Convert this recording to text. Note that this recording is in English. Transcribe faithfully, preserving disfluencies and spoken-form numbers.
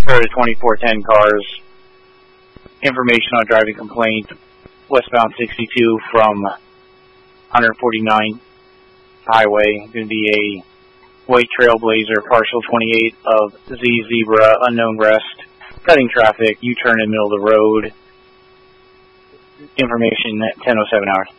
to twenty-four ten cars. Information on driving complaint, westbound sixty-two from one forty-nine highway. Going to be a white Trailblazer, partial twenty-eight of Z Zebra, unknown rest, cutting traffic, U-turn in the middle of the road. Information at ten oh seven hours.